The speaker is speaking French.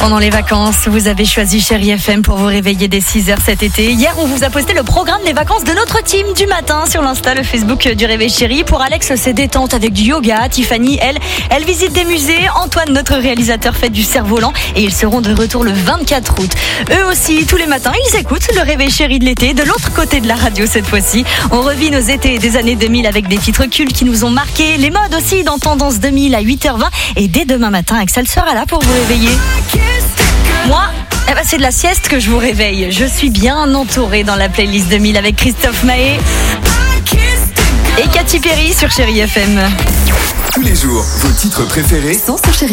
Pendant les vacances, vous avez choisi Chérie FM pour vous réveiller dès 6h cet été. Hier, on vous a posté le programme des vacances de notre team du matin sur l'Insta, le Facebook du Réveil Chérie. Pour Alex, c'est détente avec du yoga. Tiffany, elle visite des musées. Antoine, notre réalisateur, fait du cerf-volant. Et ils seront de retour le 24 août. Eux aussi, tous les matins, ils écoutent le Réveil Chérie de l'été. De l'autre côté de la radio cette fois-ci, on revit nos étés des années 2000 avec des titres cultes qui nous ont marqués. Les modes aussi dans Tendance 2000 à 8h20. Et dès demain matin, Axel sera là pour vous réveiller. Moi, c'est de la sieste que je vous réveille. Je suis bien entourée dans la playlist 2000 avec Christophe Maé et Katy Perry sur Chérie FM. Tous les jours, vos titres préférés sont sur Chérie.